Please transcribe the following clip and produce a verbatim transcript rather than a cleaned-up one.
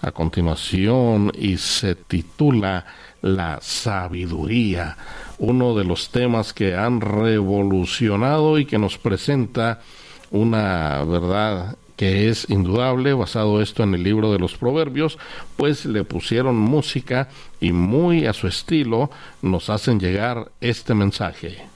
a continuación y se titula La sabiduría, uno de los temas que han revolucionado y que nos presenta una verdad que es indudable, basado esto en el libro de los Proverbios, pues le pusieron música y muy a su estilo nos hacen llegar este mensaje.